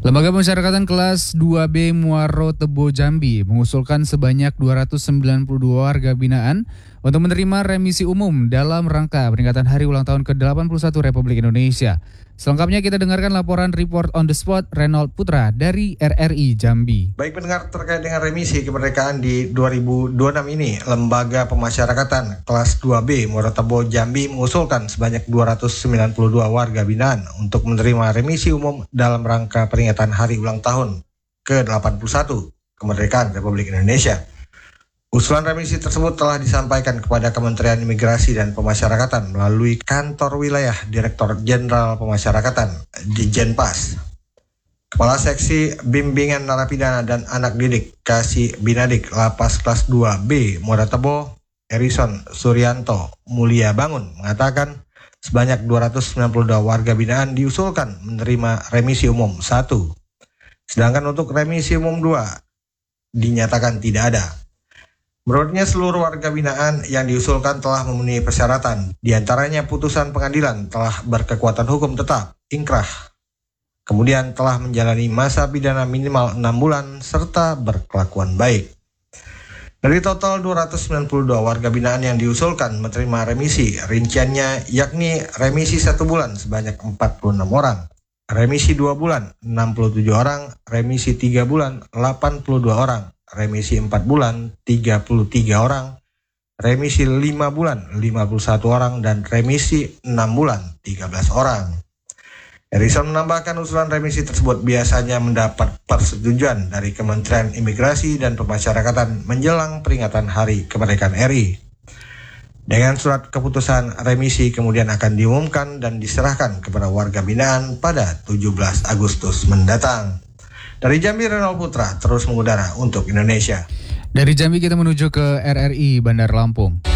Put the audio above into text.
Lembaga Pemasyarakatan Kelas 2B Muaro Tebo Jambi mengusulkan sebanyak 292 warga binaan untuk menerima remisi umum dalam rangka peringatan Hari Ulang Tahun ke-81 Republik Indonesia. Selengkapnya kita dengarkan laporan Report on the Spot Reynold Putra dari RRI Jambi. Baik pendengar, terkait dengan remisi kemerdekaan di 2026 ini, Lembaga Pemasyarakatan Kelas 2B Muaro Tebo Jambi mengusulkan sebanyak 292 warga binaan untuk menerima remisi umum dalam rangka peringatan Hari Ulang Tahun ke-81 Kemerdekaan Republik Indonesia. Usulan remisi tersebut telah disampaikan kepada Kementerian Imigrasi dan Pemasyarakatan melalui Kantor Wilayah Direktur Jenderal Pemasyarakatan di Jenpas. Kepala Seksi Bimbingan Narapidana dan Anak Didik Kasih Binadik Lapas Kelas 2B Muaro Tebo, Erison Suryanto Mulia Bangun mengatakan sebanyak 292 warga binaan diusulkan menerima remisi umum 1. Sedangkan untuk remisi umum 2 dinyatakan tidak ada. Menurutnya seluruh warga binaan yang diusulkan telah memenuhi persyaratan, diantaranya putusan pengadilan telah berkekuatan hukum tetap, inkrah, kemudian telah menjalani masa pidana minimal 6 bulan serta berkelakuan baik. Dari total 292 warga binaan yang diusulkan menerima remisi, rinciannya yakni remisi 1 bulan sebanyak 46 orang, remisi 2 bulan 67 orang, remisi 3 bulan 82 orang, remisi 4 bulan 33 orang, remisi 5 bulan 51 orang, dan remisi 6 bulan 13 orang. Erison menambahkan usulan remisi tersebut biasanya mendapat persetujuan dari Kementerian Imigrasi dan Pemasyarakatan menjelang peringatan Hari Kemerdekaan RI. Dengan surat keputusan remisi kemudian akan diumumkan dan diserahkan kepada warga binaan pada 17 Agustus mendatang. Dari Jambi, Reynold Putra terus mengudara untuk Indonesia. Dari Jambi kita menuju ke RRI Bandar Lampung.